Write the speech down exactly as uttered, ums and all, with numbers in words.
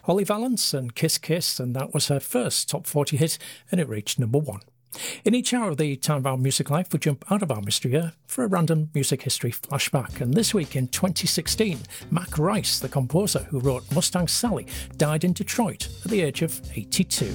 Holly Valance and Kiss Kiss, and that was her first top forty hit, and it reached number one. In each hour of the Time of Our Music Life, we jump out of our mystery year for a random music history flashback. And this week in twenty sixteen, Mac Rice, the composer who wrote Mustang Sally, died in Detroit at the age of eighty-two.